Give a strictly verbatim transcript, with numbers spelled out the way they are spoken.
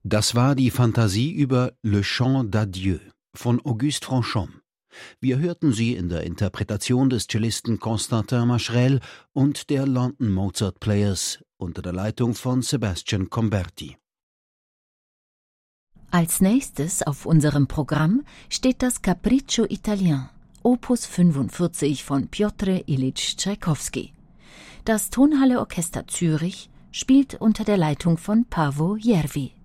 Das war die Fantasie über Le Chant d'Adieu von Auguste Franchomme. Wir hörten sie in der Interpretation des Cellisten Constantin Macherel und der London Mozart Players unter der Leitung von Sebastian Comberti. Als nächstes auf unserem Programm steht das Capriccio Italien, Opus fünfundvierzig von Piotr Ilyich Tschaikowski. Das Tonhalle Orchester Zürich spielt unter der Leitung von Paavo Järvi.